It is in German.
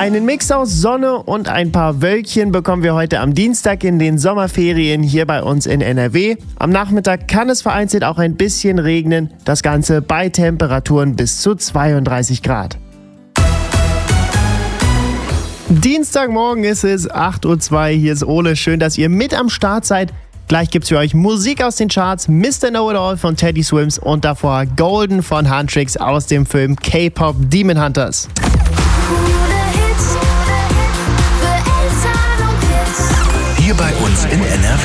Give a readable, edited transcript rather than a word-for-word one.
Einen Mix aus Sonne und ein paar Wölkchen bekommen wir heute am Dienstag in den Sommerferien hier bei uns in NRW. Am Nachmittag kann es vereinzelt auch ein bisschen regnen, das Ganze bei Temperaturen bis zu 32 Grad. Dienstagmorgen ist es 8:02 Uhr, hier ist Ole, schön, dass ihr mit am Start seid. Gleich gibt's für euch Musik aus den Charts, Mr. Know-It-All von Teddy Swims und davor Golden von Huntrix aus dem Film K-Pop Demon Hunters. Hier bei uns in NRW.